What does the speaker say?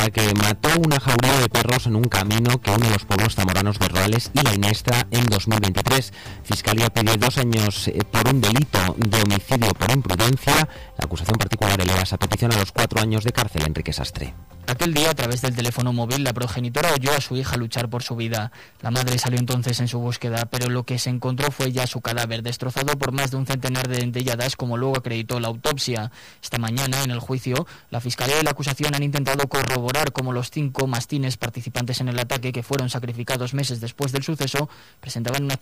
que mató una jauría de perros en un camino que une los pueblos zamoranos de Roales y La Inestra en 2023. Fiscalía pide 2 años por un delito de homicidio por imprudencia. La acusación particular eleva esa petición a los 4 años de cárcel. Enrique Sastre. Aquel día, a través del teléfono móvil, la progenitora oyó a su hija luchar por su vida. La madre salió entonces en su búsqueda, pero lo que se encontró fue ya su cadáver, destrozado por más de un centenar de dentelladas, como luego acreditó la autopsia. Esta mañana, en el juicio, la Fiscalía y la acusación han intentado corroborar cómo los 5 mastines participantes en el ataque, que fueron sacrificados meses después del suceso, presentaban una